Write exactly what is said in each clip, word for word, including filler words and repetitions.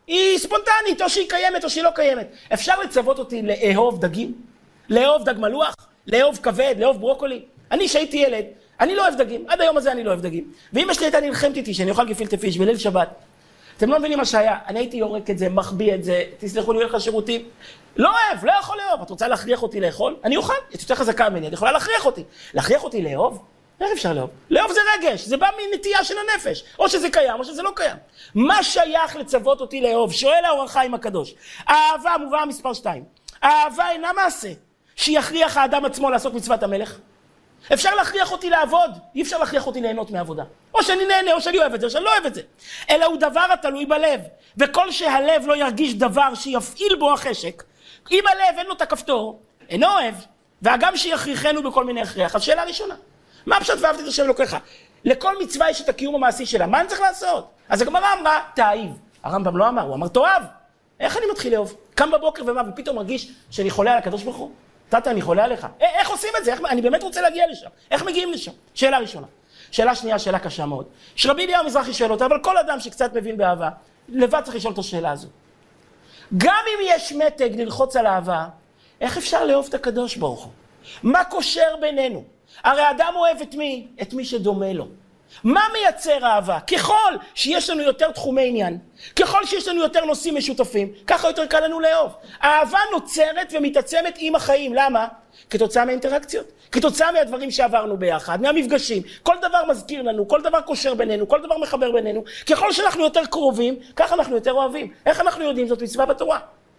היא ספונטנית, או שהיא קיימת או שהיא לא קיימת. אפשר לצוות אותי לאהוב דגים? לאהוב דג מלוח? לאהוב כבד? לאהוב ברוקולי? אני שהייתי ילד, אני לא אוהב דגים. עד היום הזה אני לא אוהב דגים. ואמא שלי הייתה נלחמת איתי שאני אוכל גפילטע פיש בליל שבת. אתם לא מבינים מה שהיה. אני הייתי יורק את זה, מחביא את זה, תסלחו לי, הולך לשירותים. לא אוהב, לא יכול לאהוב. את רוצה להכריח אותי לאכול? אני אוכל. את יותר חזקה ממני, את יכולה להכריח אותי. להכריח אותי לאהוב? איך אפשר לאהוב? לאהוב זה רגש, זה בא מנטייה של הנפש. או שזה קיים, או שזה לא קיים. מה שייך לצוות אותי לאהוב? שואל האור החיים הקדוש. האהבה מובאה מספר שתיים. האהבה אינה מעשה שיכריח האדם עצמו לעשות מצוות המלך. אפשר להכריח אותי לעבוד, אי אפשר להכריח אותי ליהנות מעבודה. או שאני נהנה, או שאני אוהב את זה, או שאני לא אוהב את זה. אלא הוא דבר התלוי בלב. וכל שהלב לא ירגיש דבר שיפעיל בו החשק, אם הלב אין לו את הכפתור, אינו אוהב, והגם שיכריחנו בכל מיני הכריח. אז שאלה ראשונה, מה פשוט ואהבתי את השם אלוקיך? לכל מצווה יש את הקיום המעשי שלה, מה אני צריך לעשות? אז הגמרא אמרה, תאהיב. הרמב"ם לא אמר, הוא אמר, תאהב. איך אני מתחיל לאהוב? קם בבוקר ומה, ופתאום מרגיש שאני חולה על הקדוש ברוך הוא? תתה, אני חולה עליך. איך עושים את זה? איך, אני באמת רוצה להגיע לשם. איך מגיעים לשם? שאלה ראשונה. שאלה שנייה, שאלה קשה מאוד. שרבי אליהו מזרחי שואל אותה, אבל כל אדם שקצת מבין באהבה, לבד צריך לשאול את השאלה הזו. גם אם יש מתג ללחוץ על אהבה, איך אפשר לאהוב את הקדוש ברוך הוא? מה קושר בינינו? הרי אדם אוהב את מי? את מי שדומה לו. מה מייצר אהבה? ככל שיש לנו יותר תחומי עניין, ככל שיש לנו יותר נושאים משותפים, ככה יותר קל לנו לאהוב. האהבה נוצרת ומתעצמת עם החיים. למה? כתוצאה מהאינטראקציות, כתוצאה מהדברים שעברנו ביחד, מהמפגשים. כל דבר מזכיר לנו, כל דבר קושר בינינו, כל דבר מחבר בינינו. ככל שאנחנו יותר קרובים, ככה אנחנו יותר אוהבים. איך אנחנו יודעים? זאת מצווה בתורה.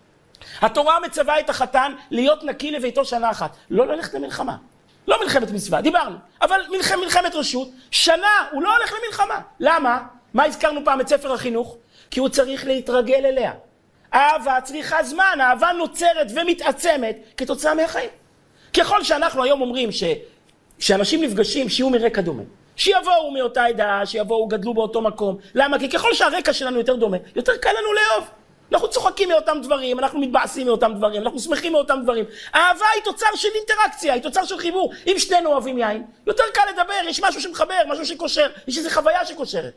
התורה מצווה את החתן להיות נקי לביתו שנה אחת. לא ללכת למלחמה. לא מלחמת מצווה, דיברנו. אבל מלחמת, מלחמת רשות, שנה הוא לא הולך למלחמה. למה? מה הזכרנו פעם את ספר החינוך? כי הוא צריך להתרגל אליה. אהבה צריכה זמן, אהבה נוצרת ומתעצמת כתוצאה מהחיים. ככל שאנחנו היום אומרים ש... שאנשים נפגשים, שיהיו מרקע דומה. שיבואו מאותה עדה, שיבואו, גדלו באותו מקום. למה? כי ככל שהרקע שלנו יותר דומה, יותר קל לנו לאהוב. אנחנו צוחקים מאותם דברים, אנחנו מתבאסים מאותם דברים, אנחנו שמחים מאותם דברים. אהבה היא תוצר של אינטראקציה, היא תוצר של חיבור. אם שנינו אוהבים יין, יותר קל לדבר, יש משהו שמחבר, משהו שקושר, יש איזו חוויה שקושרת.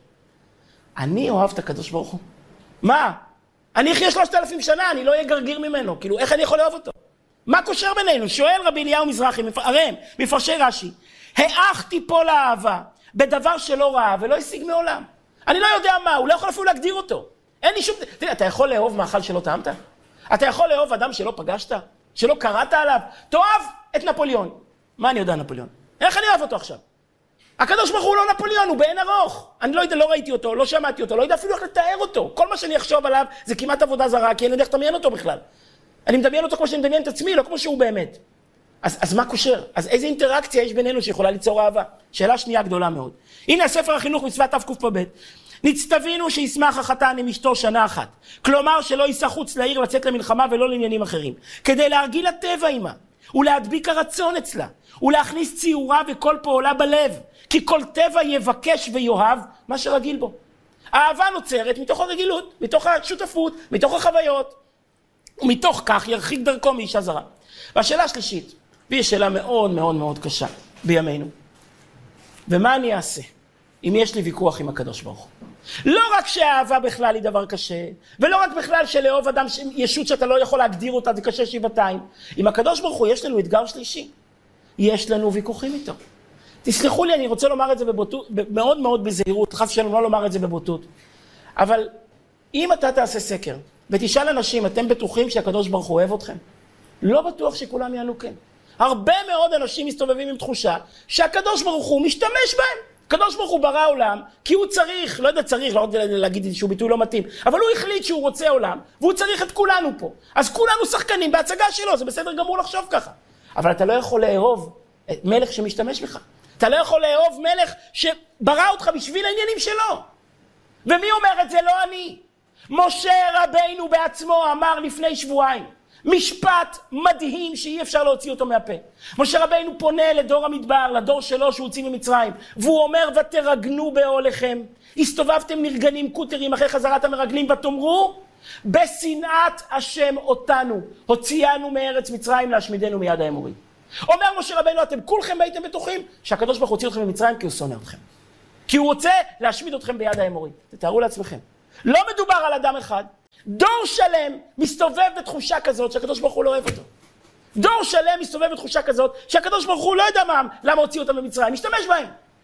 אני אוהב את הקדוש ברוך הוא. מה? אני אחיה שלושת אלפים שנה, אני לא אהיה גרגיר ממנו. כאילו, איך אני יכול לאהוב אותו? מה קושר בינינו? שואל רבי אליהו מזרחי, הרם, מפרשי רש"י, האח תיפול האהבה בדבר שלא ראה ולא השיג מעולם. אני לא יודע מה, הוא לא יכול אפילו להגדיר אותו. אין לי שום... תראה, אתה יכול לאהוב מאכל שלא טעמת? אתה יכול לאהוב אדם שלא פגשת? שלא קראת עליו? תאהב את נפוליאון. מה אני יודע נפוליאון? איך אני אוהב אותו עכשיו? הקדוש ברוך הוא לא נפוליאון, הוא בעין ארוך. אני לא יודע, לא ראיתי אותו, לא שמעתי אותו, לא יודע אפילו איך לתאר אותו. כל מה שאני אחשוב עליו זה כמעט עבודה זרה, כי אני יודע איך תדמיין אותו בכלל. אני מדמיין אותו כמו שאני מדמיין את עצמי, לא כמו שהוא באמת. אז, אז מה קושר? אז איזה אינטראקציה יש בינינו שיכולה ליצור אהבה? שאלה שנייה גדולה מאוד. הנה הספר החינוך מצוות תקפ"ב. נצטווינו שישמח החתן עם אשתו שנה אחת. כלומר שלא ייסע חוץ לעיר לצאת למלחמה ולא לעניינים אחרים. כדי להרגיל הטבע עימה, ולהדביק הרצון אצלה, ולהכניס ציורה וכל פעולה בלב. כי כל טבע יבקש ויאהב מה שרגיל בו. האהבה נוצרת מתוך הרגילות, מתוך השותפות, מתוך החוויות. ומתוך כך ירחיק דרכו מאישה זרה. והשאלה השלישית, והיא שאלה מאוד מאוד מאוד קשה בימינו. ומה אני אעשה אם יש לי ויכוח עם הקדוש ברוך הוא? לא רק שהאהבה בכלל היא דבר קשה, ולא רק בכלל שלאהוב אדם ישות שאתה לא יכול להגדיר אותה, זה קשה שבעתיים. עם הקדוש ברוך הוא יש לנו אתגר שלישי. יש לנו ויכוחים איתו. תסלחו לי, אני רוצה לומר את זה בבוטות, מאוד מאוד בזהירות, חס ושלום לא לומר את זה בבוטות. אבל אם אתה תעשה סקר, ותשאל אנשים, אתם בטוחים שהקדוש ברוך הוא אוהב אתכם? לא בטוח שכולם יענו כן. הרבה מאוד אנשים מסתובבים עם תחושה שהקדוש ברוך הוא משתמש בהם. הקדוש ברוך הוא ברא עולם, כי הוא צריך, לא יודע צריך, לא יודע להגיד שהוא ביטוי לא מתאים, אבל הוא החליט שהוא רוצה עולם, והוא צריך את כולנו פה. אז כולנו שחקנים בהצגה שלו, זה בסדר גמור לחשוב ככה. אבל אתה לא יכול לאהוב מלך שמשתמש בך. אתה לא יכול לאהוב מלך שברא אותך בשביל העניינים שלו. ומי אומר את זה? לא אני. משה רבינו בעצמו אמר לפני שבועיים, משפט מדהים שאי אפשר להוציא אותו מהפה. משה רבינו פונה לדור המדבר, לדור שלו שהוא הוציא ממצרים, והוא אומר, ותרגנו באוהליכם, הסתובבתם נרגנים קוטרים אחרי חזרת המרגלים, ותאמרו, בשנאת השם אותנו, הוציאנו מארץ מצרים להשמידנו מיד האמורי. אומר משה רבינו, אתם כולכם הייתם בטוחים שהקדוש ברוך הוא הוציא אתכם ממצרים כי הוא שונא אתכם. כי הוא רוצה להשמיד אתכם ביד האמורי. תתארו לעצמכם. לא מדובר על אדם אחד, דור שלם מסתובב בתחושה כזאת שהקדוש ברוך הוא לא אוהב אותו. דור שלם מסתובב בתחושה כזאת שהקדוש ברוך הוא לא יודע מה, למה הוציא אותם במצרים, משתמש בהם.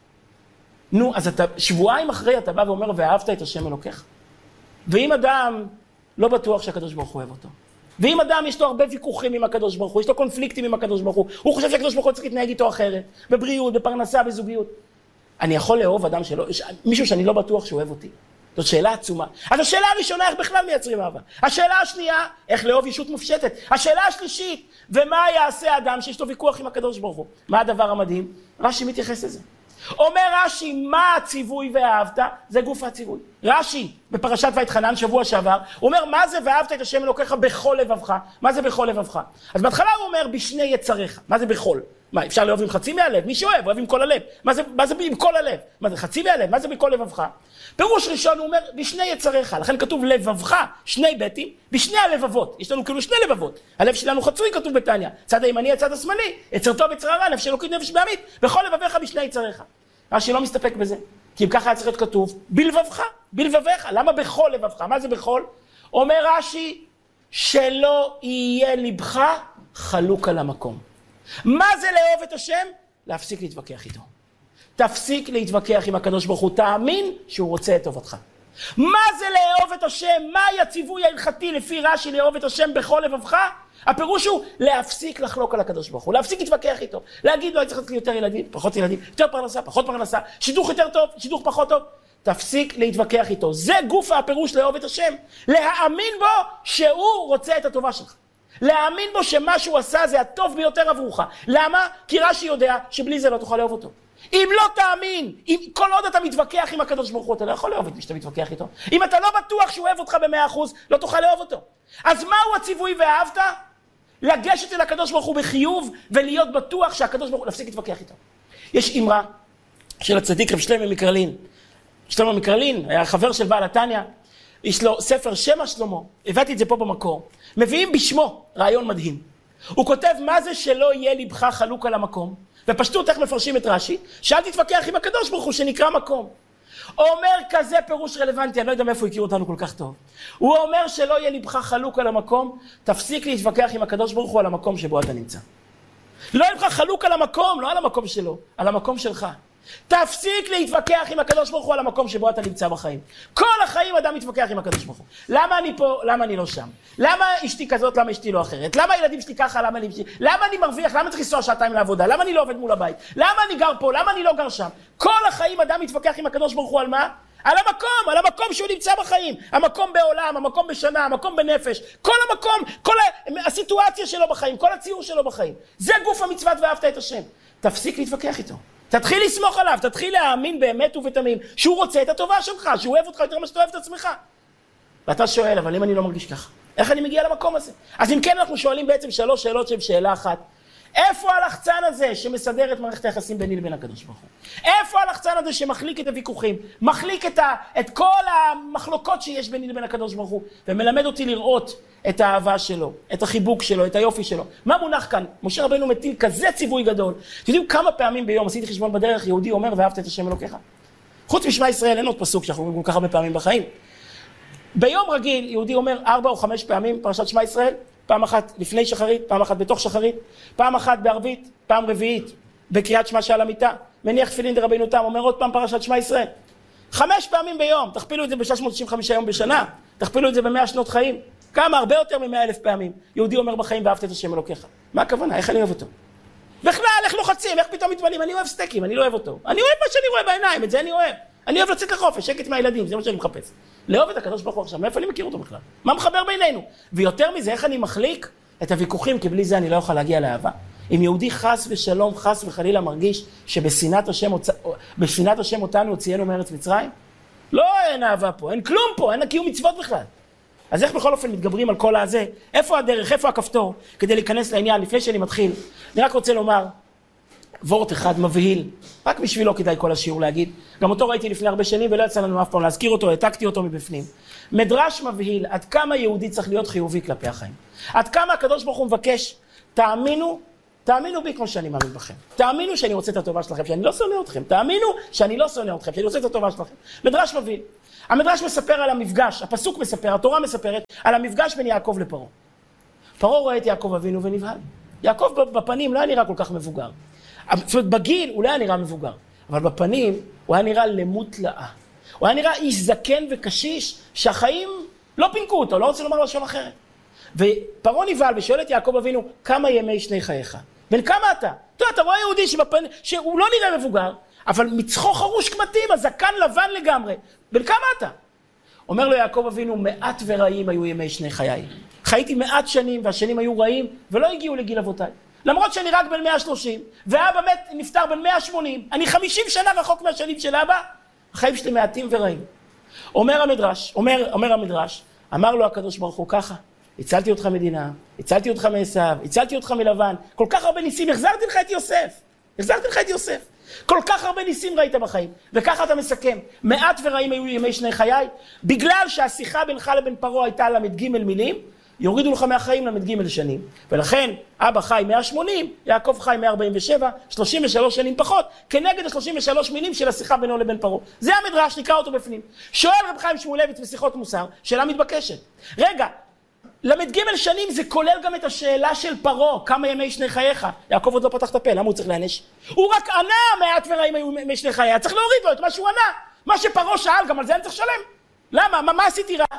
נו, אז אתה, שבועיים אחרי אתה בא ואומר, ואהבת את השם אלוקיך. ואם אדם לא בטוח שהקדוש ברוך הוא אוהב אותו, ואם אדם יש לו הרבה ויכוחים עם הקדוש ברוך הוא, יש לו קונפליקטים עם הקדוש ברוך הוא, הוא חושב שהקדוש ברוך הוא צריך להתנהג איתו אחרת, בבריאות, בפרנסה, בזוגיות. אני יכול לאהוב אדם שלא, מישהו שאני לא בטוח שהוא אוהב אותי. זאת שאלה עצומה. אז השאלה הראשונה, איך בכלל מייצרים אהבה? השאלה השנייה, איך לאהוב ישות מופשטת? השאלה השלישית, ומה יעשה האדם שיש לו ויכוח עם הקדוש ברוך הוא? מה הדבר המדהים? רש"י מתייחס לזה. אומר רש"י, מה הציווי ואהבת? זה גוף הציווי. רש"י, בפרשת ויתחנן שבוע שעבר, הוא אומר, מה זה ואהבת את השם אלוקיך בכל לבבך? מה זה בכל לבבך? אז בהתחלה הוא אומר, בשני יצריך. מה זה בכל? מה, אפשר לאהוב עם חצי מהלב? מי שאוהב, אוהב עם כל הלב. מה זה, מה זה עם כל הלב? מה זה חצי מהלב? מה זה בכל לבבך? פירוש ראשון הוא אומר, בשני יצריך. לכן כתוב לבבך, שני ביתים, בשני הלבבות. יש לנו כאילו שני לבבות. הלב שלנו חצוי, כתוב בתניא. צד הימני, הצד השמאלי. יצר טוב יצר רע, נפש אלוקית נפש בהמית. בכל לבביך בשני יצריך. רש"י לא מסתפק בזה. כי אם ככה היה צריך להיות כתוב, בלבבך, בלבביך. למה בכל לבבך? מה זה בכל? אומר רש"י, שלא יהיה לבך חלוק על המקום. מה זה לאהוב את השם? להפסיק להתווכח איתו. תפסיק להתווכח עם הקדוש ברוך הוא, תאמין שהוא רוצה את טובתך. מה זה לאהוב את השם? מהי הציווי ההלכתי לפי רש"י לאהוב את השם בכל לבבך? הפירוש הוא להפסיק לחלוק על הקדוש ברוך הוא, להפסיק להתווכח איתו, להגיד לו, אני צריך לתת לי יותר ילדים, פחות ילדים, יותר פרנסה, פחות פרנסה, שידוך יותר טוב, שידוך פחות טוב. תפסיק להתווכח איתו. זה גוף הפירוש לאהוב את השם. להאמין בו שהוא רוצה את הטובה שלך. להאמין בו שמה שהוא עשה זה הטוב ביותר עבורך. למה? כי רש"י יודע שבלי זה לא תוכל לאהוב אותו. אם לא תאמין, אם כל עוד אתה מתווכח עם הקדוש ברוך הוא, אתה לא יכול לאהוב את מי שאתה מתווכח איתו. אם אתה לא בטוח שהוא אוהב אותך במאה אחוז, לא תוכל לאהוב אותו. אז מהו הציווי ואהבת? לגשת אל הקדוש ברוך הוא בחיוב ולהיות בטוח שהקדוש ברוך הוא, להפסיק להתווכח איתו. יש אמרה של הצדיק רב שלמה מקרלין. שלמה מקרלין היה חבר של בעל התניא, יש לו ספר שמע שלמה, הבאתי את זה פה במקור. מביאים בשמו רעיון מדהים. הוא כותב מה זה שלא יהיה לבך חלוק על המקום, ופשטות איך מפרשים את רש"י, שאל תתווכח עם הקדוש ברוך הוא שנקרא מקום. אומר כזה פירוש רלוונטי, אני לא יודע מאיפה הוא הכיר אותנו כל כך טוב. הוא אומר שלא יהיה לבך חלוק על המקום, תפסיק להתווכח עם הקדוש ברוך הוא על המקום שבו אתה נמצא. לא יהיה לבך חלוק על המקום, לא על המקום שלו, על המקום שלך. תפסיק להתווכח עם הקדוש ברוך הוא על המקום שבו אתה נמצא בחיים. כל החיים אדם מתווכח עם הקדוש ברוך הוא. למה אני פה, למה אני לא שם? למה אשתי כזאת, למה אשתי לא אחרת? למה הילדים שלי ככה, למה אני... למה אני מרוויח, למה צריך לנסוע שעתיים לעבודה? למה אני לא עובד מול הבית? למה אני גר פה, למה אני לא גר שם? כל החיים אדם מתווכח עם הקדוש ברוך הוא על מה? על המקום, על המקום שהוא נמצא בחיים. המקום בעולם, המקום בשנה, המקום בנפש. כל המקום, כל הסיטואציה שלו בחיים, כל הציור שלו בחיים. זה גוף המצוות ואהבת את השם. תפסיק להתווכח איתו. תתחיל לסמוך עליו, תתחיל להאמין באמת ובתמים שהוא רוצה את הטובה שלך, שהוא אוהב אותך יותר ממה שאתה אוהב את עצמך. ואתה שואל, אבל אם אני לא מרגיש ככה, איך אני מגיע למקום הזה? אז אם כן, אנחנו שואלים בעצם שלוש שאלות שהן שאלה אחת. איפה הלחצן הזה שמסדר את מערכת היחסים ביני לבין הקדוש ברוך הוא? איפה הלחצן הזה שמחליק את הוויכוחים, מחליק את, ה, את כל המחלוקות שיש ביני לבין הקדוש ברוך הוא, ומלמד אותי לראות את האהבה שלו, את החיבוק שלו, את היופי שלו? מה מונח כאן? משה רבנו מטיל כזה ציווי גדול. אתם יודעים כמה פעמים ביום, עשיתי חשבון בדרך, יהודי אומר ואהבת את השם אלוקיך? חוץ משמע ישראל אין עוד פסוק שאנחנו אומרים כל כך הרבה פעמים בחיים. ביום רגיל יהודי אומר ארבע או חמש פעמים פרשת שמע ישראל, פעם אחת לפני שחרית, פעם אחת בתוך שחרית, פעם אחת בערבית, פעם רביעית בקריאת שמע שעל המיטה, מניח תפילין דרבנו תם, אומר עוד פעם פרשת שמע ישראל. חמש פעמים ביום, תכפילו את זה ב-שש מאות תשעים וחמש יום בשנה, תכפילו את זה ב-מאה שנות חיים, כמה? הרבה יותר מ-מאה אלף פעמים. יהודי אומר בחיים ואהבת את השם אלוקיך. מה הכוונה? איך אני אוהב אותו? בכלל, איך לוחצים? איך פתאום מתבלים? אני אוהב סטייקים, אני לא אוהב אותו. אני אוהב מה שאני רואה בעיניים, את זה אני אוהב. אני אוהב לצאת לחופש, שקט מהילדים, זה מה שאני מחפש. לאהוב את הקדוש ברוך הוא עכשיו, מאיפה אני מכיר אותו בכלל? מה מחבר בינינו? ויותר מזה, איך אני מחליק את הוויכוחים, כי בלי זה אני לא יכול להגיע לאהבה. אם יהודי חס ושלום, חס וחלילה מרגיש שבשנאת השם, בשנאת השם אותנו הוציאנו מארץ מצרים, לא אין אהבה פה, אין כלום פה, אין קיום מצוות בכלל. אז איך בכל אופן מתגברים על כל הזה? איפה הדרך, איפה הכפתור, כדי להיכנס לעניין? לפני שאני מתחיל, אני רק רוצה לומר, וורט אחד מבהיל, רק בשבילו כדאי כל השיעור להגיד, גם אותו ראיתי לפני הרבה שנים ולא יצא לנו אף פעם להזכיר אותו, העתקתי אותו מבפנים. מדרש מבהיל, עד כמה יהודי צריך להיות חיובי כלפי החיים. עד כמה הקדוש ברוך הוא מבקש, תאמינו תאמינו בי כמו שאני מאמין בכם. תאמינו שאני רוצה את הטובה שלכם, שאני לא שונא אתכם. תאמינו שאני לא שונא אתכם, שאני רוצה את הטובה שלכם. מדרש מביא. המדרש מספר על המפגש, הפסוק מספר, התורה מספרת, על המפגש בין יעקב לפרעה. פרעה רואה את יעקב אבינו ונבהל. יעקב בפנים לא היה נראה כל כך מבוגר. זאת אומרת, בגיל הוא לא היה נראה מבוגר, אבל בפנים הוא היה נראה למות לאה. הוא היה נראה איש זקן וקשיש שהחיים לא פינקו אותו, לא רוצה לומר לו שם אחרת. ופרעה נבהל ושואל את יעקב אבינו, כמה ימי שני חייך? בן כמה אתה? אתה, אתה רואה יהודי שבפנ... שהוא לא נראה מבוגר, אבל מצחו חרוש קמטים, הזקן לבן לגמרי. בן כמה אתה? אומר לו יעקב אבינו, מעט ורעים היו ימי שני חיי. חייתי מעט שנים והשנים היו רעים ולא הגיעו לגיל אבותיי. למרות שאני רק בן מאה ושלושים, ואבא מת נפטר בן מאה ושמונים, אני חמישים שנה רחוק מהשנים של אבא, החיים שלי מעטים ורעים. אומר המדרש, אומר, אומר המדרש, אמר לו הקדוש ברוך הוא ככה, הצלתי אותך מדינה, הצלתי אותך מעשיו, הצלתי אותך מלבן, כל כך הרבה ניסים, החזרתי לך את יוסף, החזרתי לך את יוסף. כל כך הרבה ניסים ראית בחיים, וככה אתה מסכם, מעט ורעים היו ימי שני חיי, בגלל שהשיחה בינך לבין פרעה הייתה למד ג' מילים, יורידו לך מהחיים למד ג' שנים, ולכן אבא חי מאה ושמונים, יעקב חי מאה ארבעים ושבע, שלושים ושלוש שנים פחות, כנגד ה-שלושים ושלוש מילים של השיחה בינו לבין פרעה. זה המדרש, נקרא אותו בפנים. שואל רב חיים שמואלביץ בשיחות מוסר, שאלה מתבקשת. רגע, למד ג' שנים זה כולל גם את השאלה של פרעה, כמה ימי שני חייך? יעקב עוד לא פתח את הפה, למה הוא צריך להענש? הוא רק ענה מעט ורעים היו ימי שני חיי, צריך להוריד לו את מה שהוא ענה. מה שפרעה שאל, גם על זה אני צריך לשלם. למה? מה, מה עשיתי רע?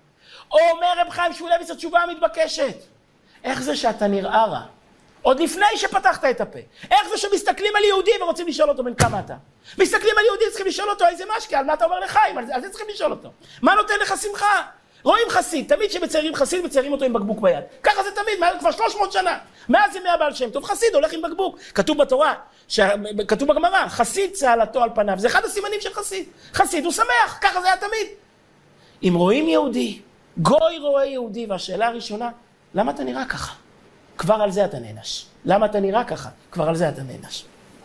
אומר רב חיים שמואלביץ, התשובה המתבקשת. איך זה שאתה נראה רע? עוד לפני שפתחת את הפה. איך זה שמסתכלים על יהודי ורוצים לשאול אותו בין כמה אתה? מסתכלים על יהודי, צריכים לשאול אותו איזה משקה, על מה אתה אומר לחיים, על זה, על זה צריכים לשאול אותו. מה נותן לך שמחה? רואים חסיד, תמיד שמציירים חסיד, מציירים אותו עם בקבוק ביד. ככה זה תמיד, כבר שלוש מאות שנה. מאז ימי הבעל שם טוב, חסיד הולך עם בקבוק. כתוב בתורה, ש... כתוב בגמרא, חסיד צהלתו על פניו. זה אחד הסימנים של חסיד. חסיד הוא שמח, ככה זה היה תמיד. אם רואים יהודי, גוי רואה יהודי, והשאלה הראשונה, למה אתה נראה ככה? כבר על זה אתה נענש. למה אתה נראה ככה? כבר על זה אתה נענש.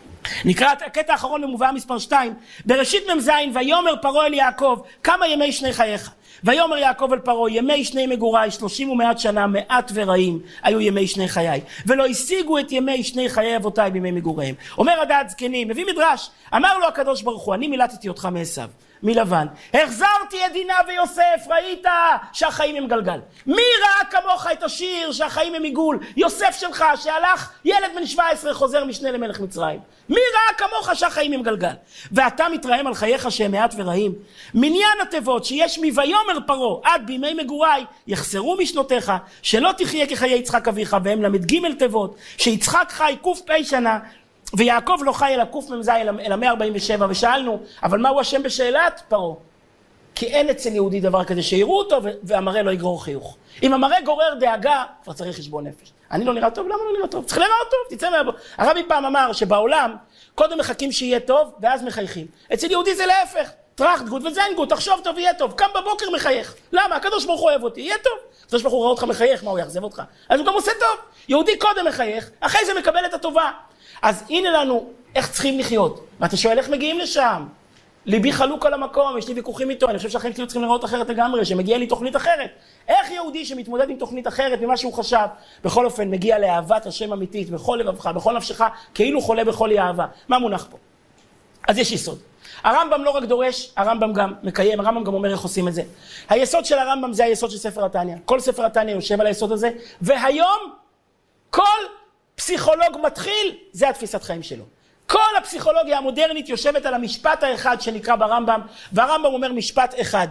נקרא את הקטע האחרון במובאה מספר שתיים, בראשית מ"ז, ויאמר פרעה אל יעקב, כמה ימי שני חייך? ויאמר יעקב אל פרעה, ימי שני מגוריי, שלושים ומעט שנה, מעט ורעים, היו ימי שני חיי. ולא השיגו את ימי שני חיי אבותיי בימי מגוריהם. אומר הדעת זקנים, מביא מדרש, אמר לו הקדוש ברוך הוא, אני מילטתי אותך מעשיו, מלבן. החזרתי את דינה ויוסף, ראית שהחיים הם גלגל. מי ראה כמוך את השיר שהחיים הם עיגול? יוסף שלך שהלך, ילד בן שבע עשרה חוזר משנה למלך מצרים. מי ראה כמוך שהחיים הם גלגל? ואתה מתרעם על חייך שהם מעט ורעים. מניין התיבות שיש מויאמר פרעה עד בימי מגוריי יחסרו משנותיך, שלא תחיה כחיי יצחק אביך, והם למד ג' תיבות, שיצחק חי קפ"י שנה, ויעקב לא חי אלא קמ"ז אלא מאה ארבעים ושבע. ושאלנו, אבל מהו השם בשאלת פרעה? כי אין אצל יהודי דבר כזה שיראו אותו והמראה לא יגרור חיוך. אם המראה גורר דאגה, כבר צריך חשבון נפש. אני לא נראה טוב, למה לא נראה טוב? צריך לראות טוב, תצא מהבוא. הרבי פעם אמר שבעולם קודם מחכים שיהיה טוב ואז מחייכים. אצל יהודי זה להפך, טראחט גוט וזיין גוט, תחשוב טוב יהיה טוב, קם בבוקר מחייך. למה? הקדוש ברוך הוא אוהב אותי, יהיה טוב. הקדוש ברוך הוא ראה אותך מחייך, מה הוא יחזב אותך? אז הוא גם עושה טוב. יהודי קודם מחייך, אחרי זה מקבל את הטובה. אז הנה לנו איך צריכים לחיות. ואתה שואל איך מגיעים לשם? ליבי חלוק על המקום, יש לי ויכוחים איתו, אני חושב שהחיים שלי צריכים לראות אחרת לגמרי, שמגיע לי תוכנית אחרת. איך יהודי שמתמודד עם תוכנית אחרת ממה שהוא חשב, בכל אופן מגיע לאהבת השם אמיתית, בכל לבבך, בכל נפשך, כאילו חולה בכל אהבה. מה מונח פה? אז יש יסוד. הרמב"ם לא רק דורש, הרמב"ם גם מקיים, הרמב"ם גם אומר איך עושים את זה. היסוד של הרמב"ם זה היסוד של ספר התניא. כל ספר התניא יושב על היסוד הזה, והיום כל פסיכולוג מתחיל, זה התפיסת חיים שלו. כל הפסיכולוגיה המודרנית יושבת על המשפט האחד שנקרא ברמב"ם, והרמב"ם אומר משפט אחד.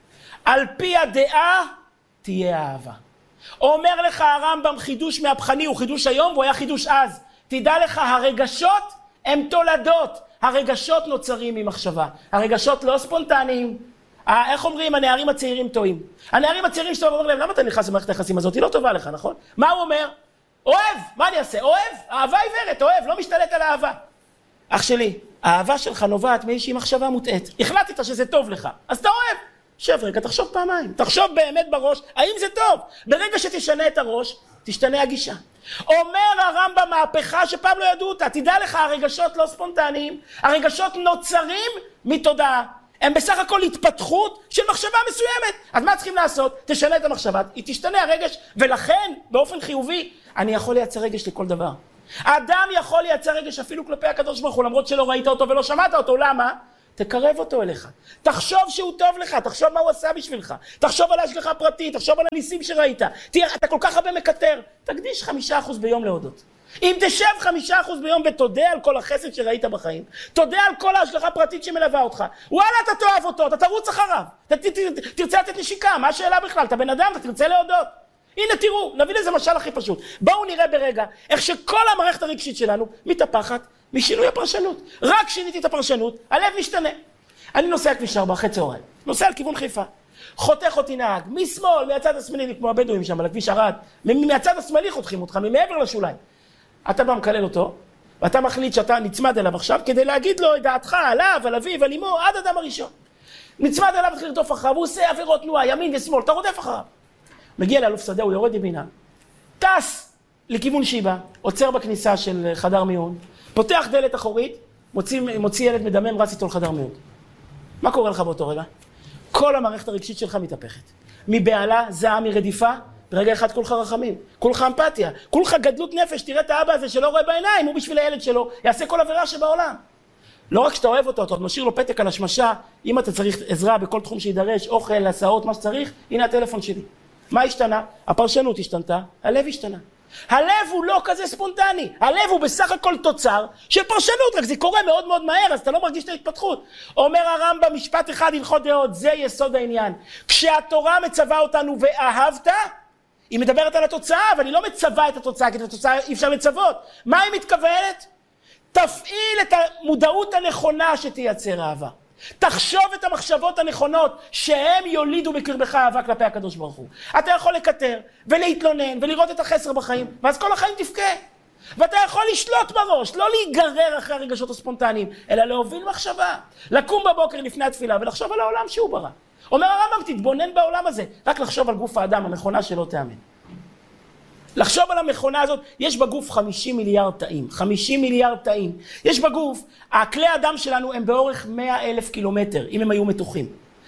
על פי הדעה תהיה אהבה. אומר לך הרמב"ם חידוש מהפכני, הוא חידוש היום והוא היה חידוש אז. תדע לך, הרגשות הם תולדות. הרגשות נוצרים ממחשבה. הרגשות לא ספונטניים. איך אומרים? הנערים הצעירים טועים. הנערים הצעירים שאתה אומר להם, למה אתה נכנס למערכת היחסים הזאת? היא לא טובה לך, נכון? מה הוא אומר? אוהב, מה אני אעשה? אוהב, אהבה עיוורת, אוהב, לא משתלט על האהבה. אח שלי, האהבה שלך נובעת מאיזושהי מחשבה מוטעת. החלטת שזה טוב לך, אז אתה אוהב. שב רגע, תחשוב פעמיים, תחשוב באמת בראש, האם זה טוב? ברגע שתשנה את הראש, תשתנה הגישה. אומר הרמב"ם מהפכה שפעם לא ידעו אותה, תדע לך, הרגשות לא ספונטניים, הרגשות נוצרים מתודעה. הם בסך הכל התפתחות של מחשבה מסוימת. אז מה צריכים לעשות? תשנה את המחשבה, היא תשתנה הרגש, ולכן, באופן חיובי, אני יכול לייצר רגש לכל דבר. האדם יכול לייצר רגש אפילו כלפי הקדוש ברוך הוא, למרות שלא ראית אותו ולא שמעת אותו. למה? תקרב אותו אליך. תחשוב שהוא טוב לך, תחשוב מה הוא עשה בשבילך. תחשוב על ההשגחה הפרטית, תחשוב על הניסים שראית. תראה, אתה כל כך הרבה מקטר. תקדיש חמישה אחוז ביום להודות. אם תשב חמישה אחוז ביום ותודה על כל החסד שראית בחיים, תודה על כל ההשגחה הפרטית שמלווה אותך, וואלה, אתה תאהב אותו, אתה תרוץ אחריו. ת, ת, ת, תרצה לתת נשיקה, מה השאלה בכלל? אתה בן אדם, אתה תרצה להודות. הנה תראו, נביא לזה משל הכי פשוט. בואו נראה ברגע איך שכל המערכת הרגשית שלנו מתהפכת משינוי הפרשנות. רק שיניתי את הפרשנות, הלב משתנה. אני נוסע כביש ארבע אחרי צהריים, נוסע על כיוון חיפה. חותך אותי נהג, משמאל, מהצד השמאלי, כמו הבדואים שם, על הכביש ערד. מהצד השמאלי חותכים אותך, ממעבר לשוליים. אתה בא מקלל אותו, ואתה מחליט שאתה נצמד אליו עכשיו, כדי להגיד לו את דעתך עליו, על אביו, על אמו, עד אדם הראשון. נצמד אליו, תחיל לרדוף אחריו, הוא עושה עבירות תנועה, ימין ושמאל, אתה רודף אחריו. מגיע לאלוף שדה, הוא יורד ימינה, טס לכיוון שיבה, עוצר בכניסה של חדר מיון, פותח דלת אחורית, מוציא, מוציא ילד מדמם, רץ איתו לחדר מיון. מה קורה לך באותו רגע? כל המערכת הרגשית שלך מתהפכת. מבעלה, זעם, מרדיפה, ברגע אחד כולך רחמים, כולך אמפתיה, כולך גדלות נפש. תראה את האבא הזה שלא רואה בעיניים, הוא בשביל הילד שלו, יעשה כל עבירה שבעולם. לא רק שאתה אוהב אותו, אתה משאיר לו פתק על השמשה, אם אתה צריך עזרה בכל תחום שידרש, אוכל, הסעות, מה שצריך, הנה הטלפון שלי. מה השתנה? הפרשנות השתנתה, הלב השתנה. הלב הוא לא כזה ספונטני, הלב הוא בסך הכל תוצר של פרשנות, רק זה קורה מאוד מאוד מהר, אז אתה לא מרגיש את ההתפתחות. אומר הרמב"ם משפט אחד, הלכות דעות, זה יסוד העניין. כשהתורה מצווה אותנו ואהבת, היא מדברת על התוצאה, אבל היא לא מצווה את התוצאה, כי את התוצאה אי אפשר לצוות. מה היא מתכוונת? תפעיל את המודעות הנכונה שתייצר אהבה. תחשוב את המחשבות הנכונות שהם יולידו בקרבך אהבה כלפי הקדוש ברוך הוא. אתה יכול לקטר ולהתלונן ולראות את החסר בחיים, ואז כל החיים תבכה. ואתה יכול לשלוט בראש, לא להיגרר אחרי הרגשות הספונטניים, אלא להוביל מחשבה. לקום בבוקר לפני התפילה ולחשוב על העולם שהוא ברא. אומר הרמב"ם, תתבונן בעולם הזה, רק לחשוב על גוף האדם, המכונה שלא תאמן. לחשוב על המכונה הזאת, יש בגוף חמישים מיליארד תאים, חמישים מיליארד תאים. יש בגוף, הכלי הדם שלנו הם באורך מאה אלף קילומטר, אם הם היו מתוחים.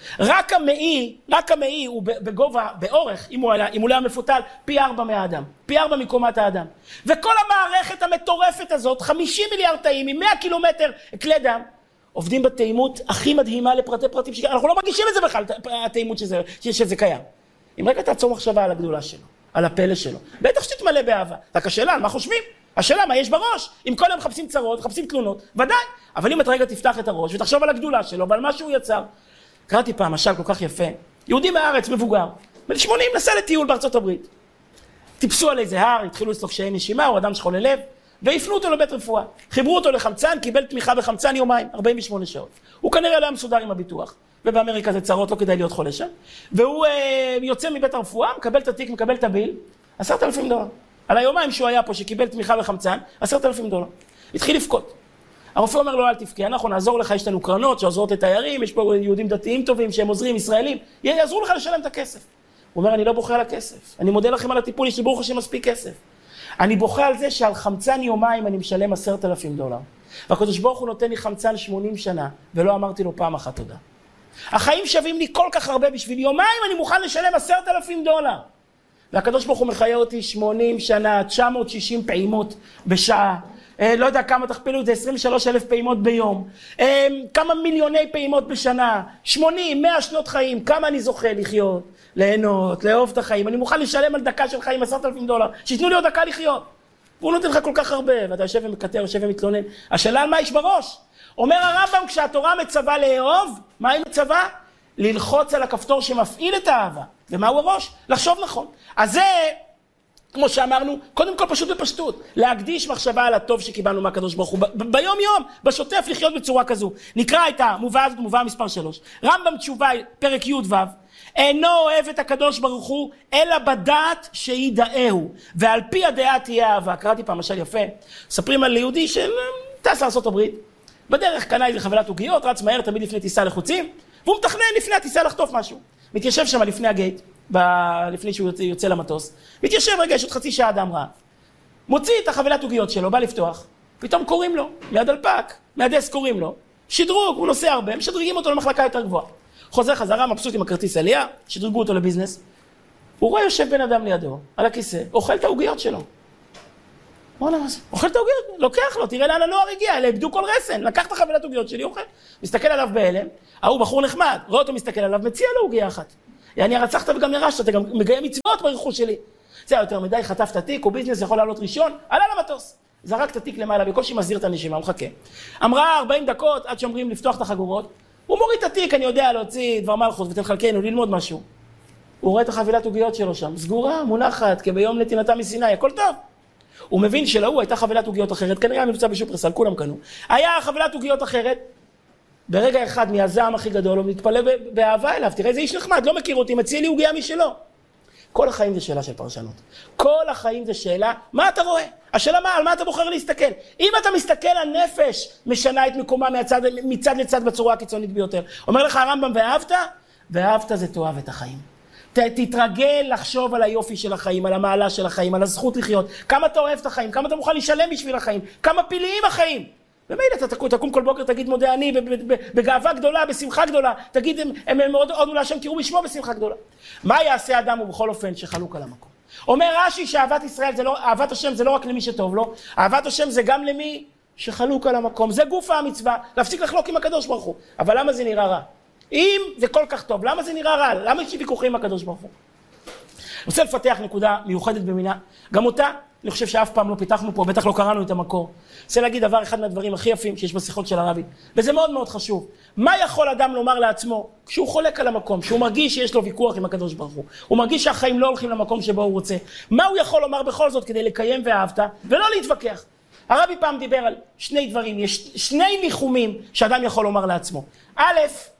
רק המעי, רק המעי הוא בגובה, באורך, אם הוא, אם הוא לא מפותל, פי ארבע מהאדם, פי ארבע מקומת האדם. וכל המערכת המטורפת הזאת, חמישים מיליארד תאים, עם מאה קילומטר כלי דם, עובדים בתאימות הכי מדהימה לפרטי פרטים, אנחנו לא מרגישים את זה בכלל, התאימות שזה, שזה קיים. אם רק תעצור מחשבה על הגדולה שלו, על הפלא שלו, בטח שתתמלא באהבה. רק השאלה, מה חושבים? השאלה, מה יש בראש? אם כל היום מחפשים צרות, מחפשים תלונות, ודאי. אבל אם את רגע תפתח את הראש ותחשוב על הגדולה שלו ועל מה שהוא יצר. קראתי פעם משל כל כך יפה, יהודי מהארץ, מבוגר, בן שמונים, נסע לטיול בארצות הברית. טיפסו על איזה הר, התחילו לצלוק קשיי נשימה, הוא אדם שחולה לב, והפנו אותו לבית רפואה. חיברו אותו לחמצן, קיבל תמיכה בחמצן יומיים, ארבעים ושמונה שעות. הוא כנראה לא היה מסודר עם הביטוח, ובאמריקה זה צרות, לא כדאי להיות חולה שם. והוא אה, יוצא מבית הרפואה, מקבל את התיק, מקבל את הביל, עשרת אלפים דולר. על היומיים שהוא היה פה, שקיבל תמיכה בחמצן, עשרת אלפים דולר. התחיל לבכות. הרופא אומר לו, אל תבכה, אנחנו נעזור לך, יש לנו קרנות שעוזרות לתיירים, יש פה יהודים דתיים טובים שהם עוזרים, ישראלים, יעזרו לך לשלם את הכסף. הוא אומר, אני לא בוכה על הכסף, אני מודה לכם על הטיפול, יש לי ברוך השם מספיק כסף. אני בוכה על זה שעל חמצן יומיים אני משלם עשרת אלפים דולר. והקדוש ברוך הוא נותן לי חמצן שמונים שנה, ולא אמרתי לו פעם אחת תודה. החיים שווים לי כל כך הרבה, בשביל יומיים אני מוכן לשלם עשרת אלפים דולר. והקדוש ברוך הוא מחיה אותי שמונים שנה, תשע מאות ושישים פעימות בשעה. אה, לא יודע כמה תכפילו את זה, עשרים ושלוש אלף פעימות ביום. אה, כמה מיליוני פעימות בשנה. שמונים, מאה שנות חיים. כמה אני זוכה לחיות, ליהנות, לאהוב את החיים. אני מוכן לשלם על דקה של חיים עשרת אלפים דולר. שיתנו לי עוד דקה לחיות. והוא נותן לך כל כך הרבה, ואתה יושב ומקטר, יושב ומתלונן. השאלה על מה יש בראש? אומר הרמב"ם, כשהתורה מצווה לאהוב, מה היא מצווה? ללחוץ על הכפתור שמפעיל את האהבה. ומה הוא הראש? לחשוב נכון. אז זה, כמו שאמרנו, קודם כל פשוט בפשטות. להקדיש מחשבה על הטוב שקיבלנו מהקדוש ברוך הוא. ביום יום, בשוטף, לחיות בצורה כזו. נקרא את המובאה הזאת, מובאה מספר שלוש. רמב"ם תשובה, פרק י' ו'. אינו אוהב את הקדוש ברוך הוא, אלא בדעת שידעהו. ועל פי הדעה תהיה אהבה. קראתי פעם משל יפה. מספרים על יהודי שטס לארצות הברית. בדרך קנה איזה חבילת עוגיות, רץ מהר תמיד לפני טיסה לחוצים, והוא מתכנן לפני הטיסה לחטוף משהו. מתיישב שם לפני הגייט, ב... לפני שהוא יוצא, יוצא למטוס, מתיישב רגע, יש עוד חצי שעה אדם רע. מוציא את החבילת עוגיות שלו, בא לפתוח, פתאום קוראים לו, מיד אלפק, מהדס קוראים לו, שדרוג, הוא נוסע הרבה, משדרגים אותו למחלקה יותר גבוהה. חוזר חזרה, מבסוט עם הכרטיס עלייה, שדרגו אותו לביזנס. הוא רואה יושב בן אדם לידו, על הכיסא, אוכל את העוגיות שלו. הוא בוא'נה, מה זה? אוכל את העוגיות, לוקח לו, תראה לאן הנוער הגיע, אלה איבדו כל רסן, לקח את החבילת עוגיות שלי, אוכל. מסתכל עליו בהלם, ההוא בחור נחמד, רואה אותו מסתכל עליו, מציע לו עוגיה אחת. יעני הרצחת וגם ירשת, אתה גם מגיע מצוות ברכוש שלי. זה יותר מדי, חטף את התיק, הוא ביזנס יכול לעלות ראשון, עלה למטוס. זרק את התיק למעלה, בקושי מסדיר את הנשימה, הוא מחכה. אמרה ארבעים דקות עד שאומרים לפתוח את החגורות, הוא מוריד את התיק, אני יודע להוציא דבר מלכות ותן חלקנו, ללמוד משהו. הוא רואה את החבילת עוגיות שלו שם, סגורה, מונחת, כביום נתינתה מסיני, הכל טוב. הוא מבין שלהוא הייתה חבילת עוגיות אחרת, כנראה מבצע בשופרסל, כולם קנו. היה חבילת עוגיות אחרת, ברגע אחד מהזעם הכי גדול, הוא מתפלא באהבה אליו, תראה איזה איש נחמד, לא מכיר אותי, מציע לי עוגיה משלו. כל החיים זה שאלה של פרשנות. כל החיים זה שאלה, מה אתה רואה? השאלה מה, על מה אתה בוחר להסתכל? אם אתה מסתכל על נפש, משנה את מקומה מצד, מצד לצד בצורה הקיצונית ביותר. אומר לך הרמב"ם, ואהבת? ואהבת זה תאהב את החיים. ת, תתרגל לחשוב על היופי של החיים, על המעלה של החיים, על הזכות לחיות. כמה אתה אוהב את החיים, כמה אתה מוכן לשלם בשביל החיים, כמה פלאים החיים. ומילא אתה תקום, תקום כל בוקר, תגיד מודה אני, בגאווה גדולה, בשמחה גדולה, תגיד, הם, הם מאוד הודו להשם, קראו בשמו בשמחה גדולה. מה יעשה אדם ובכל אופן שחלוק על המקום? אומר רש"י שאהבת ישראל, זה לא, אהבת השם זה לא רק למי שטוב לו, אהבת השם זה גם למי שחלוק על המקום. זה גוף המצווה, להפסיק לחלוק עם הקדוש ברוך הוא. אבל למה זה נראה רע? אם זה כל כך טוב, למה זה נראה רע? למה יש ויכוחים עם הקדוש ברוך הוא? אני רוצה לפתח נקודה מיוחדת במינה, גם אותה, אני חושב שאף פעם לא פיתחנו פה, בטח לא קראנו את המקור. אני רוצה להגיד דבר אחד מהדברים הכי יפים שיש בשיחות של הרבי, וזה מאוד מאוד חשוב. מה יכול אדם לומר לעצמו כשהוא חולק על המקום, כשהוא מרגיש שיש לו ויכוח עם הקדוש ברוך הוא, הוא מרגיש שהחיים לא הולכים למקום שבו הוא רוצה, מה הוא יכול לומר בכל זאת כדי לקיים ואהבת ולא להתווכח? הרבי פעם דיבר על שני דברים, יש שני ניחומים שאדם יכול לומר לעצמו. א',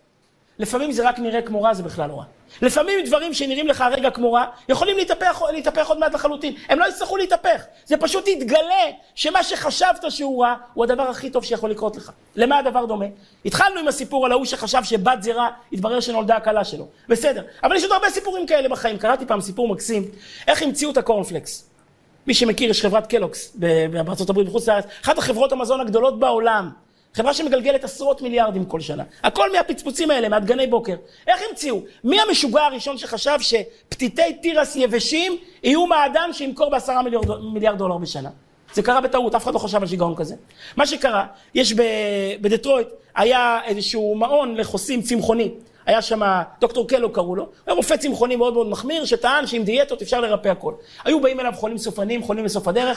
לפעמים זה רק נראה כמו רע, זה בכלל לא רע. לפעמים דברים שנראים לך הרגע כמו רע, יכולים להתהפך, להתהפך עוד מעט לחלוטין. הם לא יצטרכו להתהפך. זה פשוט יתגלה שמה שחשבת שהוא רע, הוא הדבר הכי טוב שיכול לקרות לך. למה הדבר דומה? התחלנו עם הסיפור על ההוא שחשב שבת זה רע, התברר שנולדה הקלה שלו. בסדר. אבל יש עוד הרבה סיפורים כאלה בחיים. קראתי פעם סיפור מקסים, איך המציאו את הקורנפלקס. מי שמכיר, יש חברת קלוקס בארצות הברית בחוץ לארץ, אחת החברות המזון הגדולות בעולם. חברה שמגלגלת עשרות מיליארדים כל שנה. הכל מהפצפוצים האלה, מהדגני בוקר. איך המציאו? מי המשוגע הראשון שחשב שפתיתי תירס יבשים יהיו מעדן שימכור בעשרה מיליארד דולר בשנה? זה קרה בטעות, אף אחד לא חשב על שיגעון כזה. מה שקרה, יש בדטרויט, היה איזשהו מעון לחוסים צמחוני. היה שם דוקטור קלו קראו לו, היה רופא צמחוני מאוד מאוד מחמיר, שטען שעם דיאטות אפשר לרפא הכל. היו באים אליו חולים סופניים, חולים בסוף הדרך,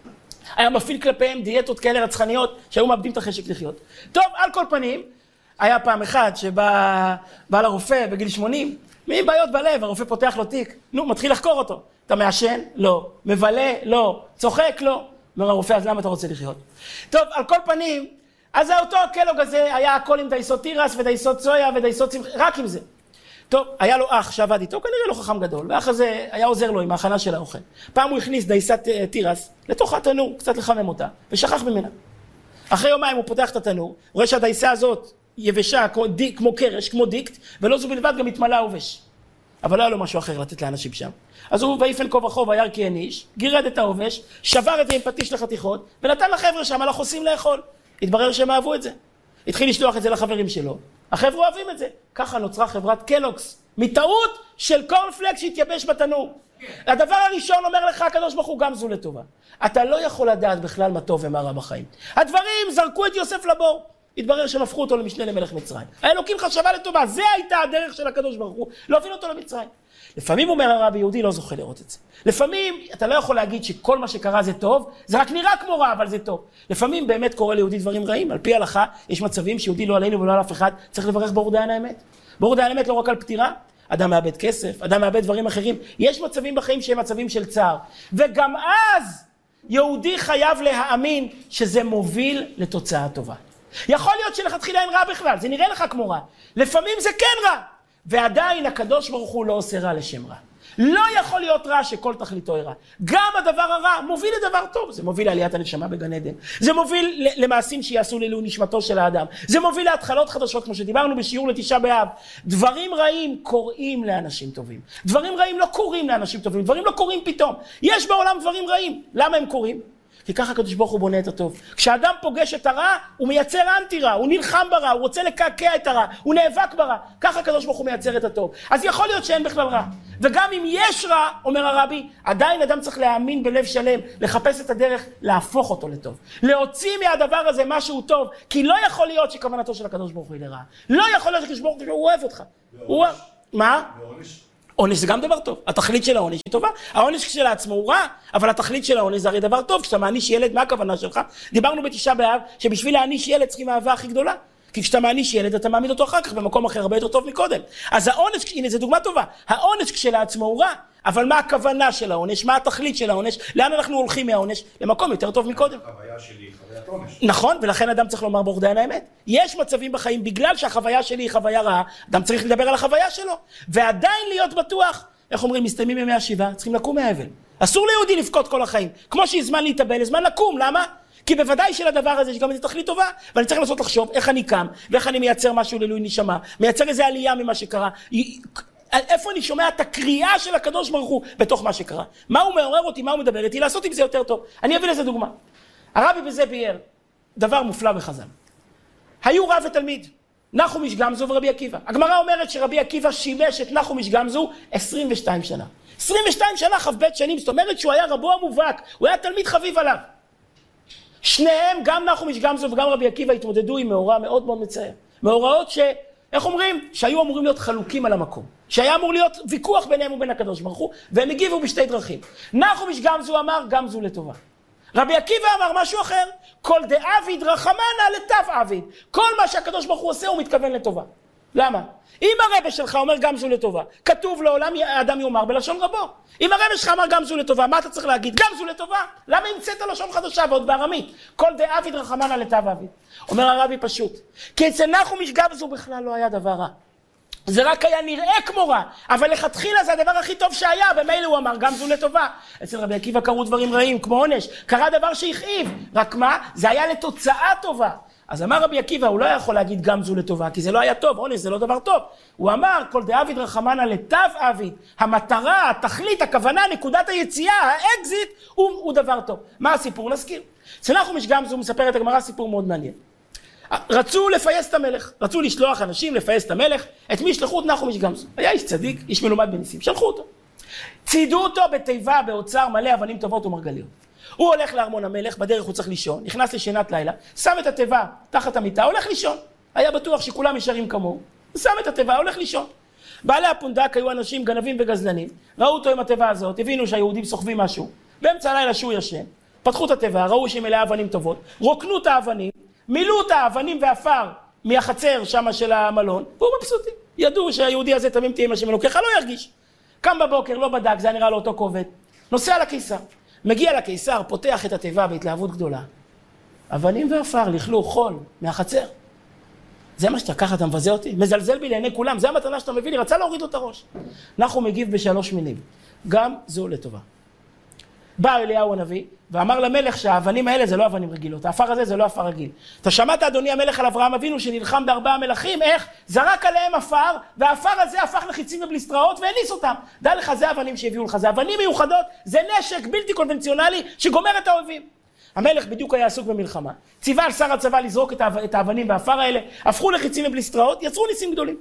היה מפעיל כלפיהם דיאטות כאלה רצחניות שהיו מאבדים את החשק לחיות. טוב, על כל פנים, היה פעם אחד שבא בא לרופא בגיל שמונים, מי בעיות בלב, הרופא פותח לו תיק, נו, מתחיל לחקור אותו. אתה מעשן? לא. מבלה? לא. צוחק? לא. אומר הרופא, אז למה אתה רוצה לחיות? טוב, על כל פנים, אז אותו הקלוג הזה היה הכל עם דייסות תירס ודייסות סויה ודייסות צמח, רק עם זה. טוב, היה לו אח שעבד איתו, כנראה לא חכם גדול, והאח הזה היה עוזר לו עם ההכנה של האוכל. פעם הוא הכניס דייסת תירס לתוך התנור, קצת לחמם אותה, ושכח ממנה. אחרי יומיים הוא פותח את התנור, רואה שהדייסה הזאת יבשה כמו, דיק, כמו קרש, כמו דיקט, ולא זו בלבד גם התמלא עובש. אבל לא היה לו משהו אחר לתת לאנשים שם. אז הוא ויפן כה וכה וירא כי אין איש, גירד את העובש, שבר את זה עם פטיש לחתיכות, ונתן לחבר'ה שם לחוסים לאכול. התברר שהם אהבו את זה. התחיל לשלוח את זה לחברים שלו. החבר'ה אוהבים את זה. ככה נוצרה חברת קלוקס, מטעות של קורנפלקס שהתייבש בתנור. הדבר הראשון אומר לך הקדוש ברוך הוא גם זו לטובה. אתה לא יכול לדעת בכלל מה טוב ומה רע בחיים. הדברים זרקו את יוסף לבור. התברר שהם הפכו אותו למשנה למלך מצרים. האלוקים חשבה לטובה, זה הייתה הדרך של הקדוש ברוך הוא, להוביל אותו למצרים. לפעמים אומר הרבי יהודי לא זוכה לראות את זה. לפעמים אתה לא יכול להגיד שכל מה שקרה זה טוב, זה רק נראה כמו רע, אבל זה טוב. לפעמים באמת קורה ליהודי דברים רעים. על פי ההלכה יש מצבים שיהודי לא עלינו ולא על אף אחד, צריך לברך ברוך דיין האמת. ברוך דיין האמת לא רק על פטירה, אדם מאבד כסף, אדם מאבד דברים אחרים. יש מצבים בחיים שהם מצבים של צער. וגם אז יהודי חייב להאמין שזה מוביל לתוצאה טובה. יכול להיות שלכתחילה אין רע בכלל, זה נראה לך כמו רע. לפעמים זה כן רע. ועדיין הקדוש ברוך הוא לא עושה רע לשם רע. לא יכול להיות רע שכל תכליתו היא רע. גם הדבר הרע מוביל לדבר טוב. זה מוביל לעליית הנשמה בגן עדן. זה מוביל למעשים שיעשו לעילוי נשמתו של האדם. זה מוביל להתחלות חדשות, כמו שדיברנו בשיעור לתשעה באב. דברים רעים קוראים לאנשים טובים. דברים רעים לא קוראים לאנשים טובים. דברים לא קוראים פתאום. יש בעולם דברים רעים. למה הם קוראים? כי ככה הקדוש ברוך הוא בונה את הטוב. כשאדם פוגש את הרע, הוא מייצר אנטי רע, הוא נלחם ברע, הוא רוצה לקעקע את הרע, הוא נאבק ברע. ככה הקדוש ברוך הוא מייצר את הטוב. אז יכול להיות שאין בכלל רע. וגם אם יש רע, אומר הרבי, עדיין אדם צריך להאמין בלב שלם, לחפש את הדרך, להפוך אותו לטוב. להוציא מהדבר הזה משהו טוב, כי לא יכול להיות שכוונתו של הקדוש ברוך הוא היא לרע. לא יכול להיות שהקדוש ברוך הוא אוהב אותך. הוא... מה? עונש זה גם דבר טוב. התכלית של העונש היא טובה. העונש כשלעצמו הוא רע, אבל התכלית של העונש זה הרי דבר טוב. כשאתה מעניש ילד, מה הכוונה שלך? דיברנו בתשעה באב, שבשביל להעניש ילד צריכים אהבה הכי גדולה. כי כשאתה מעניש ילד, אתה מעמיד אותו אחר כך במקום אחר הרבה יותר טוב מקודם. אז העונש, הנה זו דוגמה טובה. העונש כשלעצמו הוא רע, אבל מה הכוונה של העונש? מה התכלית של העונש? לאן אנחנו הולכים מהעונש? למקום יותר טוב מקודם. החוויה שלי היא חוויית עונש. נכון, ולכן אדם צריך לומר ברוך דיין האמת. יש מצבים בחיים, בגלל שהחוויה שלי היא חוויה רעה, אדם צריך לדבר על החוויה שלו, ועדיין להיות בטוח. איך אומרים, מסתיימים ימי השבעה, צריכים לקום מהאבל. אסור ליהודי לבכות כל החיים. כמו שיש זמן להתאבל, זמן לקום. למה? כי בוודאי שלדבר הזה יש גם איזו תכלית טובה, ואני צריך לנסות לחשוב איך אני קם, ואיך אני מייצר משהו לעילוי נשמה, מייצר איזו עלייה ממה שקרה. איפה אני שומע את הקריאה של הקדוש ברוך הוא בתוך מה שקרה? מה הוא מעורר אותי, מה הוא מדבר איתי, לעשות עם זה יותר טוב. אני אביא לזה דוגמה. הרבי בזה ביאר דבר מופלא בחז"ל. היו רב ותלמיד, נחום איש גמזו ורבי עקיבא. הגמרא אומרת שרבי עקיבא שימש את נחום איש גמזו עשרים ושתיים שנה. עשרים ושתיים שנה, ח"ב שנים, זאת אומרת שהוא היה רבו המובהק, הוא היה תלמיד חביב עליו. שניהם, גם נחום איש גמזו וגם רבי עקיבא, התמודדו עם מאורע מאוד מאוד מצער. מאורעות ש... איך אומרים? שהיו אמורים להיות חלוקים על המקום. שהיה אמור להיות ויכוח ביניהם ובין הקדוש ברוך הוא, והם הגיבו בשתי דרכים. נחום איש גמזו אמר, גמזו לטובה. רבי עקיבא אמר משהו אחר, כל דאביד רחמנה לטב אביד. כל מה שהקדוש ברוך הוא עושה הוא מתכוון לטובה. למה? אם הרבא שלך אומר גמזו לטובה, כתוב לעולם האדם יאמר בלשון רבו. אם הרבא שלך אמר גמזו לטובה, מה אתה צריך להגיד? גמזו לטובה. למה המצאת לשון חדשה ועוד בארמית? כל דאביד רחמנה לטב אביד. אומר הרבי פשוט, כי אצל נחום איש גמזו בכלל לא היה דבר רע. זה רק היה נראה כמו רע, אבל לכתחילה זה הדבר הכי טוב שהיה, במילא הוא אמר גמזו לטובה. אצל רבי עקיבא קרו דברים רעים כמו עונש, קרה דבר שהכאיב, רק מה? זה היה לתוצאה טובה. אז אמר רבי עקיבא, הוא לא יכול להגיד גמזו לטובה, כי זה לא היה טוב, עונש זה לא דבר טוב. הוא אמר, כל דאביד רחמנה לטב אביד, המטרה, התכלית, הכוונה, נקודת היציאה, האקזיט, הוא, הוא דבר טוב. מה הסיפור? נזכיר. אצל נחום איש גמזו מספר את הגמרא סיפור מאוד מעניין. רצו לפייס את המלך, רצו לשלוח אנשים לפייס את המלך, את מי ישלחו? את נחום איש גמזו. היה איש צדיק, איש מלומד בניסים, שלחו אותו. צידו אותו בתיבה, באוצר מלא אבנים טובות ומרגליות. הוא הולך לארמון המלך, בדרך הוא צריך לישון, נכנס לשינת לילה, שם את התיבה תחת המיטה, הולך לישון. היה בטוח שכולם ישרים כמוהו, שם את התיבה, הולך לישון. בעלי הפונדק היו אנשים גנבים וגזלנים, ראו אותו עם התיבה הזאת, הבינו שהיהודים סוחבים משהו. באמצע הלילה שהוא ישן, פתחו את התיבה, ראו שהיא מלאה אבנים טובות, רוקנו את האבנים, מילאו את האבנים ואפר מהחצר שם של המלון, והוא מבסוטי. ידעו שהיהודי הזה תמים תהיה מה שמלוקחה, לא ירגיש. קם בבוקר, לא בדק, זה נראה לו אותו כובד. נוסע לקיסר. מגיע לקיסר, פותח את התיבה בהתלהבות גדולה. אבנים ואפר, לכלו חול מהחצר. זה מה שאתה ככה, אתה מבזה אותי? מזלזל בי לעיני כולם, זה המתנה שאתה מביא לי, רצה להוריד לו את הראש. נחום מגיב בשלוש מילים. גם זו לטובה. בא אליהו הנביא ואמר למלך שהאבנים האלה זה לא אבנים רגילות, האפר הזה זה לא אפר רגיל. אתה שמעת אדוני המלך על אברהם אבינו שנלחם בארבעה מלכים, איך? זרק עליהם אפר, והאפר הזה הפך לחיצים ובליסטראות והניס אותם. דע לך, זה אבנים שהביאו לך, זה אבנים מיוחדות, זה נשק בלתי קונבנציונלי שגומר את האויבים. המלך בדיוק היה עסוק במלחמה, ציווה על שר הצבא לזרוק את האבנים והאפר האלה, הפכו לחיצים ובליסטראות, יצרו ניסים גדולים.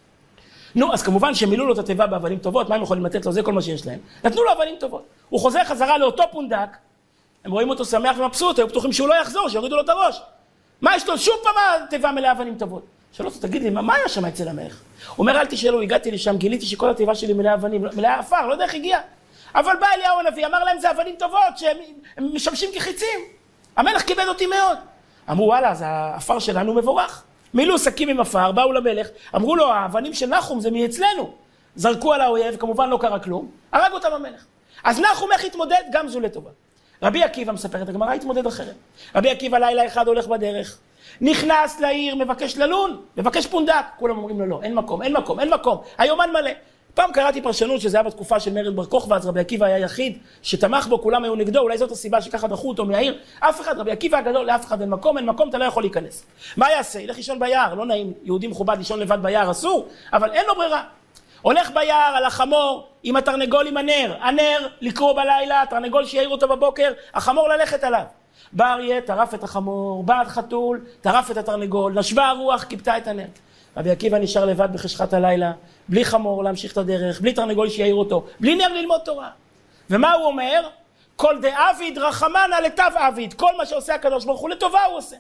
נו, אז כמובן שמילאו לו את התיבה באבנים טובות, מה הם יכולים לתת לו? זה כל מה שיש להם. נתנו לו אבנים טובות. הוא חוזר חזרה לאותו פונדק, הם רואים אותו שמח ומבסוט, היו בטוחים שהוא לא יחזור, שיורידו לו את הראש. מה יש לו? שוב פעם התיבה מלאה אבנים טובות. שאלו אותו, תגיד לי, מה, מה היה שם אצל המלך? הוא אומר, אל תשאלו, הגעתי לשם, גיליתי שכל התיבה שלי מלאה אבנים, מלאה אפר, לא יודע איך הגיע. אבל בא אליהו הנביא, אמר להם, זה אבנים טובות, שהם משמשים כחיצים. המלך כיבד אותי מאוד. אמרו, וואלה, אז האפר שלנו מבורך. מילאו שקים עם אפר, באו למלך, אמרו לו, האבנים של נחום זה מאצלנו. זרקו על האויב, כמובן לא קרה כלום, הרג אותם המלך. אז נחום איך התמודד? גם זו לטובה. רבי עקיבא מספר את הגמרא, התמודד אחרת. רבי עקיבא לילה אחד הולך בדרך, נכנס לעיר, מבקש ללון, מבקש פונדק, כולם אומרים לו לא, אין מקום, אין מקום, אין מקום, היומן מלא. פעם קראתי פרשנות שזה היה בתקופה של מרד בר כוכבא, אז רבי עקיבא היה יחיד שתמך בו, כולם היו נגדו, אולי זאת הסיבה שככה דחו אותו מהעיר. אף אחד, רבי עקיבא הגדול, לאף אחד אין מקום, אין מקום, אתה לא יכול להיכנס. מה יעשה? ילך לישון ביער, לא נעים, יהודי מכובד לישון לבד ביער, אסור, אבל אין לו ברירה. הולך ביער על החמור עם התרנגול עם הנר, הנר לקרוא בלילה, התרנגול שיעיר אותו בבוקר, החמור ללכת עליו. בא אריה, טרף את החמור, בא חתול, טרף את התרנגול, נשבה הרוח, קיפתה את הנר. רבי עקיבא נשאר לבד בחשכת הלילה, בלי חמור להמשיך את הדרך, בלי תרנגול שיעיר אותו, בלי נר ללמוד תורה. ומה הוא אומר? כל דאביד רחמנה לטב אביד, כל מה שעושה הקדוש ברוך הוא לטובה הוא עושה.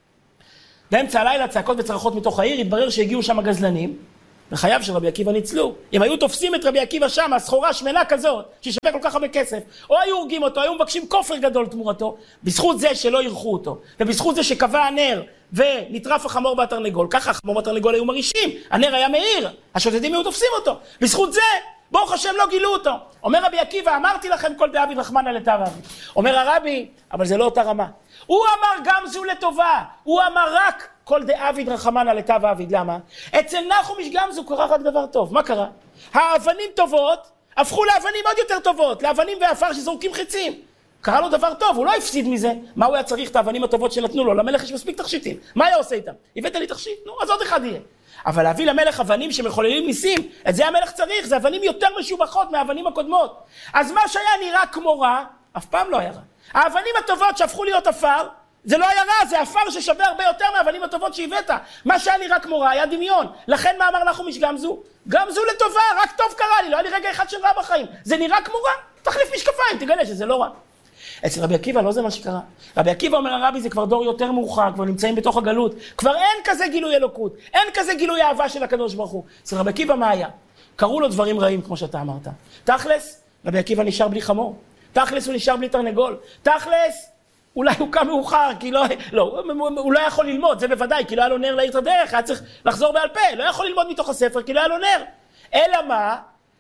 באמצע הלילה צעקות וצרחות מתוך העיר, התברר שהגיעו שם הגזלנים, וחייו של רבי עקיבא ניצלו. אם היו תופסים את רבי עקיבא שם, הסחורה שמנה כזאת, ששווה כל כך הרבה כסף, או היו הורגים אותו, היו מבקשים כופר גדול תמורתו, בזכות זה שלא ירחו אותו, ובזכות זה שקבע הנר, ונטרף החמור והתרנגול, ככה החמור והתרנגול היו מרישים, הנר היה מאיר, השודדים היו תופסים אותו, בזכות זה, ברוך השם לא גילו אותו. אומר רבי עקיבא, אמרתי לכם כל דאביד רחמנא לטב אביד. אומר הרבי, אבל זה לא אותה רמה. הוא אמר גם זו לטובה, הוא אמר רק כל דאביד רחמנא לטב אביד. למה? אצל נחום איש גמזו קרה רק דבר טוב. מה קרה? האבנים טובות הפכו לאבנים עוד יותר טובות, לאבנים ועפר שזורקים חצים. קרה לו דבר טוב, הוא לא הפסיד מזה. מה הוא היה צריך את האבנים הטובות שנתנו לו? למלך יש מספיק תכשיטים. מה היה עושה איתם? הבאת לי תכשיט? נו, אז עוד אחד יהיה. אבל להביא למלך אבנים שמחוללים ניסים, את זה המלך צריך, זה אבנים יותר משובחות מהאבנים הקודמות. אז מה שהיה נראה כמו רע, אף פעם לא היה רע. האבנים הטובות שהפכו להיות אפר, זה לא היה רע, זה אפר ששווה הרבה יותר מהאבנים הטובות שהבאת. מה שהיה נראה כמו רע היה דמיון. לכן מה אמר נחום איש גמזו? גמזו לטובה, רק טוב קרה לי, לא היה לי רגע אחד של רע בחיים. זה נראה כמו רע, תחליף משקפיים, תגלה שזה לא רע. אצל רבי עקיבא לא זה מה שקרה. רבי עקיבא אומר הרבי, זה כבר דור יותר מאוחר, כבר נמצאים בתוך הגלות, כבר אין כזה גילוי אלוקות, אין כזה גילוי אהבה של הקדוש ברוך הוא. אצל רבי עקיבא מה היה? קראו לו דברים רעים כמו שאתה אמרת. תכלס, רבי עקיבא נשאר בלי חמור. תכלס הוא נשאר בלי תרנגול. תכלס, אולי הוא קם מאוחר, כי לא, לא, הוא לא יכול ללמוד, זה בוודאי, כי לא היה לו נר להאיר את הדרך, היה צריך לחזור בעל פה, לא יכול ללמוד מתוך הספר, כי לא היה לו נר. אלא מה?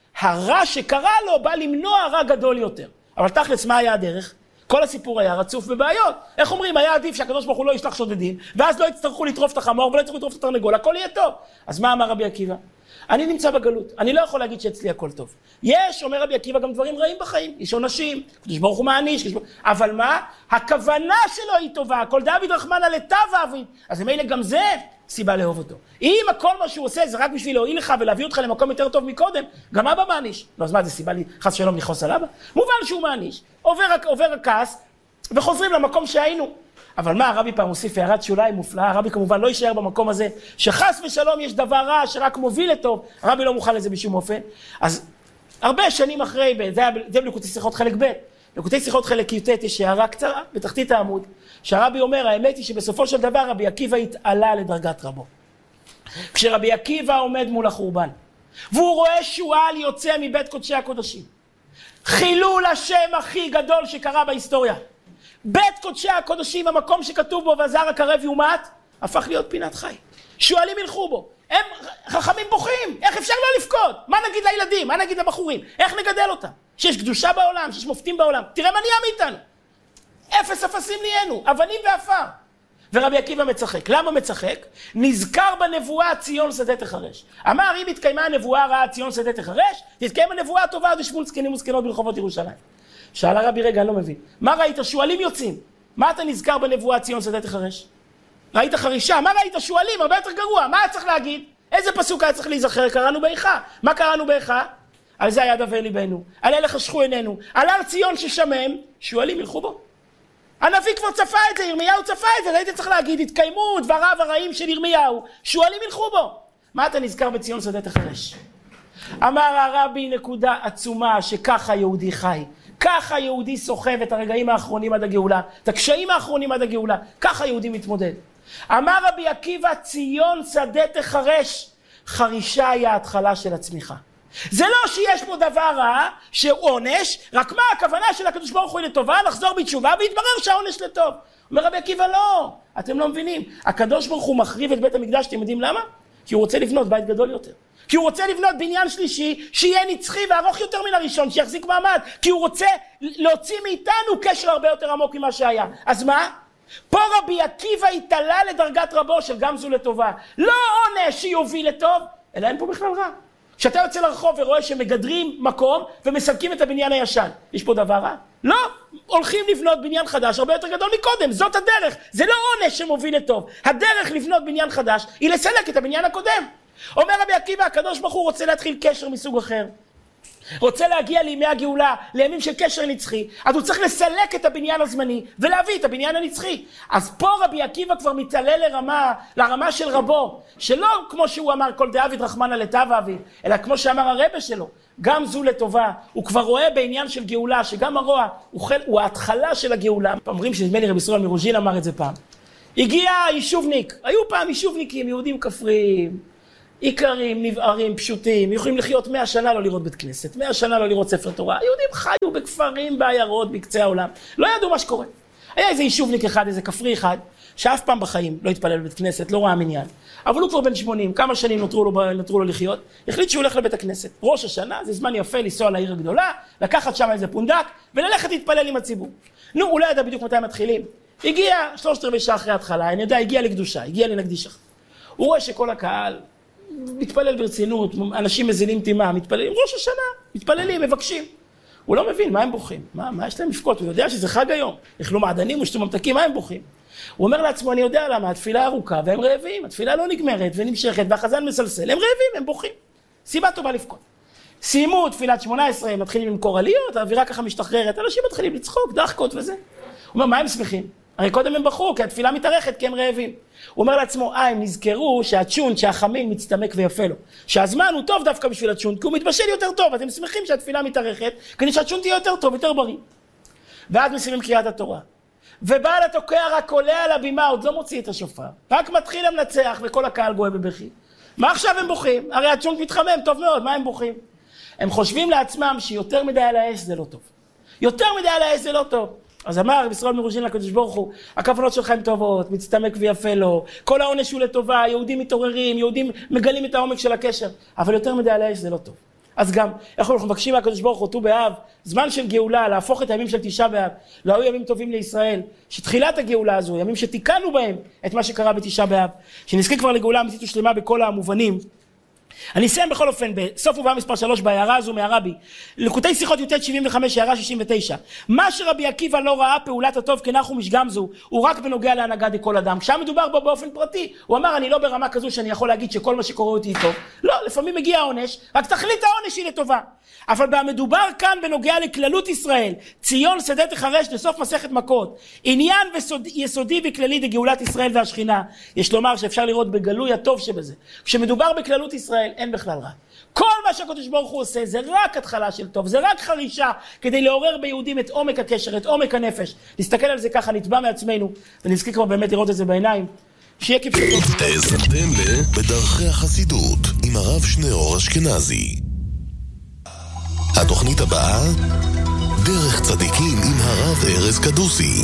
הרע שקרה לו בא למנוע רע גדול יותר. אבל תכלס, מה היה הדרך? כל הסיפור היה רצוף בבעיות. איך אומרים? היה עדיף שהקדוש ברוך הוא לא ישלח שודדים, ואז לא יצטרכו לטרוף את החמור ולא יצטרכו לטרוף את התרנגול, הכל יהיה טוב. אז מה אמר רבי עקיבא? אני נמצא בגלות, אני לא יכול להגיד שאצלי הכל טוב. יש, אומר רבי עקיבא, גם דברים רעים בחיים, יש עונשים, הקדוש ברוך הוא מעניש, אבל מה? הכוונה שלו היא טובה, כל דאביד רחמנא לטב אביד, אז ממילא גם זה סיבה לאהוב אותו. אם הכל מה שהוא עושה זה רק בשביל להועיל לך ולהביא אותך למקום יותר טוב מקודם, גם אבא מעניש. לא, אז מה, זה סיבה לי חס שלום לכעוס על אבא? מובן שהוא מעניש, עובר, עובר הכעס וחוזרים למקום שהיינו. אבל מה, הרבי פעם הוסיף הערת שוליים מופלאה, הרבי כמובן לא יישאר במקום הזה, שחס ושלום יש דבר רע שרק מוביל לטוב, הרבי לא מוכן לזה בשום אופן. אז הרבה שנים אחרי, זה היה בליקוטי שיחות חלק ב', בליקוטי שיחות חלק י"ט יש הערה קצרה בתחתית העמוד, שהרבי אומר, האמת היא שבסופו של דבר רבי עקיבא התעלה לדרגת רבו. כשרבי עקיבא עומד מול החורבן, והוא רואה שועל יוצא מבית קודשי הקודשים, חילול השם הכי גדול שקרה בהיסטוריה, בית קודשי הקודשים, המקום שכתוב בו והזר הקרב יומת, הפך להיות פינת חי. שועלים ילכו בו, הם חכמים בוכים, איך אפשר לא לפקוד? מה נגיד לילדים? מה נגיד לבחורים? איך נגדל אותם? שיש קדושה בעולם, שיש מופתים בעולם, תראה מה נהיה מאיתנו. אפס אפסים נהיינו, אבנים ואפר. ורבי עקיבא מצחק. למה מצחק? נזכר בנבואה ציון שדה תחרש. אמר, אם התקיימה הנבואה רעה ציון שדה תחרש, תתקיים הנבואה הטובה ושמול זקנים וזקנות ברחובות ירושלים. שאל הרבי, רגע, אני לא מבין. מה ראית? שועלים יוצאים. מה אתה נזכר בנבואה ציון שדה תחרש? ראית חרישה? מה ראית? שועלים, הרבה יותר גרוע. מה היה צריך להגיד? איזה פסוק היה צריך להיזכר? קראנו באיכה. מה קראנו באיכה? על זה היה דבר ליבנו. על אלה חשכו עינינו. על הר ציון ששמם, שועלים ילכו בו. הנביא כבר צפה את זה, ירמיהו צפה את זה, הייתי צריך להגיד, התקיימו דבריו הרעים של ירמיהו, שועלים ילכו בו. מה אתה נזכר בציון שדה תחרש? אמר הרבי, נקודה עצומה שככה יהודי חי. ככה יהודי סוחב את הרגעים האחרונים עד הגאולה, את הקשיים האחרונים עד הגאולה, ככה יהודי מתמודד. אמר רבי עקיבא, ציון שדה תחרש, חרישה היא ההתחלה של הצמיחה. זה לא שיש פה דבר רע, שהוא עונש, רק מה הכוונה של הקדוש ברוך הוא לטובה, לחזור בתשובה והתברר שהעונש לטוב. אומר רבי עקיבא, לא, אתם לא מבינים. הקדוש ברוך הוא מחריב את בית המקדש, אתם יודעים למה? כי הוא רוצה לבנות בית גדול יותר. כי הוא רוצה לבנות בניין שלישי, שיהיה נצחי וארוך יותר מן הראשון, שיחזיק מעמד. כי הוא רוצה להוציא מאיתנו קשר הרבה יותר עמוק ממה שהיה. אז מה? פה רבי עקיבא התעלה לדרגת רבו של גמזו לטובה. לא עונש שיוביל לטוב, אלא אין פה בכלל רע. כשאתה יוצא לרחוב ורואה שמגדרים מקום ומסלקים את הבניין הישן, יש פה דבר רע? לא, הולכים לבנות בניין חדש הרבה יותר גדול מקודם, זאת הדרך. זה לא עונש שמוביל לטוב. הדרך לבנות בניין חדש היא לסלק את הבניין הקודם. אומר רבי עקיבא, הקדוש ברוך הוא רוצה להתחיל קשר מסוג אחר. רוצה להגיע לימי הגאולה, לימים של קשר נצחי, אז הוא צריך לסלק את הבניין הזמני ולהביא את הבניין הנצחי. אז פה רבי עקיבא כבר מתעלה לרמה, לרמה של רבו, שלא כמו שהוא אמר כל דאביד רחמנא לטב אביד, אלא כמו שאמר הרבה שלו, גם זו לטובה. הוא כבר רואה בעניין של גאולה, שגם הרוע הוא, חל, הוא ההתחלה של הגאולה. אומרים שנדמה לי רבי ישראל מרוז'ין אמר את זה פעם. הגיע יישובניק, היו פעם יישובניקים, יהודים כפריים, עיקרים, נבערים, פשוטים, יכולים לחיות מאה שנה לא לראות בית כנסת, מאה שנה לא לראות ספר תורה. יהודים חיו בכפרים, בעיירות, בקצה העולם. לא ידעו מה שקורה. היה איזה יישובניק אחד, איזה כפרי אחד, שאף פעם בחיים לא התפלל בבית כנסת, לא ראה מניין. אבל הוא כבר בן שמונים, כמה שנים נותרו לו, נותרו לו לחיות, החליט שהוא הולך לבית הכנסת. ראש השנה, זה זמן יפה לנסוע לעיר הגדולה, לקחת שם איזה פונדק, וללכת להתפלל עם הציבור. נו, הוא לא ידע בדיוק מתי מתחילים. הגיע שלושת רבעי שעה אחרי ההתחלה, אני יודע, הגיע לקדושה, הגיע לנקדישה. הוא רואה שכל הקהל מתפלל ברצינות, אנשים מזינים תימה, מתפללים, ראש השנה, מתפללים, מבקשים. הוא לא מבין, מה הם בוכים? מה, מה יש להם לפקות? הוא יודע שזה חג היום. יאכלו מעדנים ושתו ממתקים, מה הם בוכים? הוא אומר לעצמו, אני יודע למה, התפילה ארוכה והם רעבים, התפילה לא נגמרת ונמשכת והחזן מסלסל, הם רעבים, הם בוכים. סיבה טובה לפקות. סיימו תפילת שמונה עשרה, הם מתחילים למכור עליות, האווירה ככה משתחררת, אנשים מתחילים לצחוק, דחקות וזה. הוא אומר, מה הם שמחים? הרי קודם הם בחרו, כי התפילה מתארכת, כי הם רעבים. הוא אומר לעצמו, אה, הם נזכרו שהצ'ונט, שהחמין מצטמק ויפה לו. שהזמן הוא טוב דווקא בשביל הצ'ונט, כי הוא מתבשל יותר טוב, אתם שמחים שהתפילה מתארכת, כדי שהצ'ונט יהיה יותר טוב, יותר בריא. ואז מסיימים קריאת התורה. ובעל התוקע רק עולה על הבימה, עוד לא מוציא את השופר. רק מתחיל המנצח וכל הקהל גואה בבכי. מה עכשיו הם בוכים? הרי הצ'ונט מתחמם, טוב מאוד, מה הם בוכים? הם חושבים לעצמם שיותר מדי על האש זה לא טוב. יותר מדי על האש זה לא טוב. אז אמר רבי ישראל מרוז'ין לקדוש ברוך הוא, הכוונות שלך הן טובות, מצטמק ויפה לו, כל העונש הוא לטובה, יהודים מתעוררים, יהודים מגלים את העומק של הקשר, אבל יותר מדי על האש זה לא טוב. אז גם, איך אנחנו מבקשים מהקדוש ברוך הוא, ט"ו באב, זמן של גאולה, להפוך את הימים של תשעה באב, לא היו ימים טובים לישראל, שתחילת הגאולה הזו, ימים שתיקנו בהם את מה שקרה בתשעה באב, שנזכה כבר לגאולה אמיתית ושלמה בכל המובנים. אני אסיים בכל אופן בסוף ובא מספר שלוש בהערה הזו מהרבי, לקוטי שיחות י"ט שבעים וחמש, הערה שישים ותשע. מה שרבי עקיבא לא ראה פעולת הטוב כנחום משגמזו, הוא רק בנוגע להנהגה דכל אדם. כשם מדובר בו באופן פרטי, הוא אמר, אני לא ברמה כזו שאני יכול להגיד שכל מה שקורה אותי טוב. לא, לפעמים מגיע העונש, רק תכלית העונש היא לטובה. אבל במדובר כאן בנוגע לכללות ישראל, ציון שדה תחרש לסוף מסכת מכות, עניין ויסודי וכללי דגאולת ישראל והשכינה. יש לומר שאפשר לראות בגלוי הטוב שבזה. כשמדובר בכללות ישראל, אין בכלל רע. כל מה שהקדוש ברוך הוא עושה זה רק התחלה של טוב, זה רק חרישה כדי לעורר ביהודים את עומק הקשר, את עומק הנפש. נסתכל על זה ככה, נטבע מעצמנו, ונזכה כבר באמת לראות את זה בעיניים. שיהיה כיף שטוב. האזנתם ל בדרכי החסידות עם הרב שניאור אשכנזי. התוכנית הבאה, דרך צדיקים עם הרב ארז קדוסי.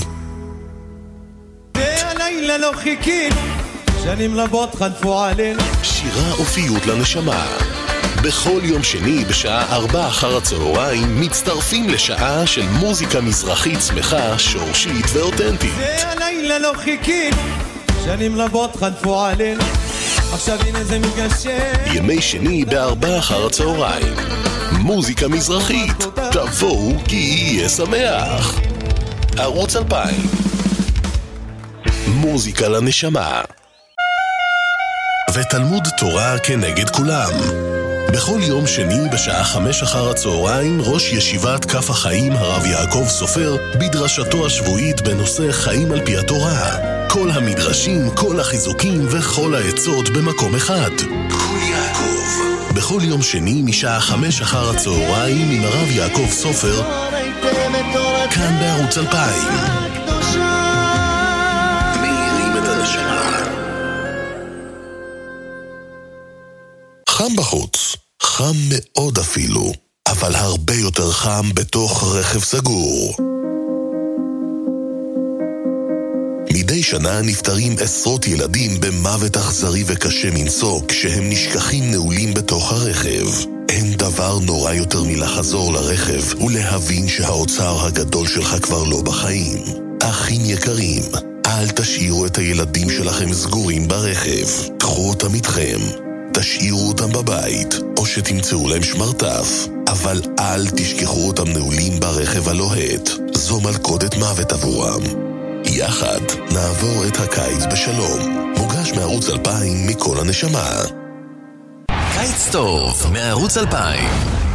והלילה לא חיכינו, שנים רבות חלפו עלינו. שירה אופיות לנשמה. בכל יום שני בשעה ארבע אחר הצהריים מצטרפים לשעה של מוזיקה מזרחית שמחה, שורשית ואותנטית. והלילה לא חיכינו, שנים רבות חלפו עלינו. עכשיו הנה זה מתגשם. ימי שני בארבע אחר הצהריים. מוזיקה מזרחית, תבואו כי יהיה שמח. ערוץ אלפיים, מוזיקה לנשמה. ותלמוד תורה כנגד כולם. בכל יום שני בשעה חמש אחר הצהריים ראש ישיבת כף החיים הרב יעקב סופר בדרשתו השבועית בנושא חיים על פי התורה. כל המדרשים, כל החיזוקים וכל העצות במקום אחד. כל יעקב. בכל יום שני משעה חמש אחר הצהריים עם הרב יעקב סופר כאן בערוץ אלפיים. מאירים את הנשמה. חם בחוץ, חם מאוד אפילו, אבל הרבה יותר חם בתוך רכב סגור. מדי שנה נפטרים עשרות ילדים במוות אכזרי וקשה מנשוא כשהם נשכחים נעולים בתוך הרכב. אין דבר נורא יותר מלחזור לרכב ולהבין שהאוצר הגדול שלך כבר לא בחיים. אחים יקרים, אל תשאירו את הילדים שלכם סגורים ברכב. קחו אותם איתכם. תשאירו אותם בבית, או שתמצאו להם שמרטף, אבל אל תשכחו אותם נעולים ברכב הלוהט. זו מלכודת מוות עבורם. יחד נעבור את הקיץ בשלום. מוגש מערוץ אלפיים מכל הנשמה. קיץ טוב, מערוץ אלפיים.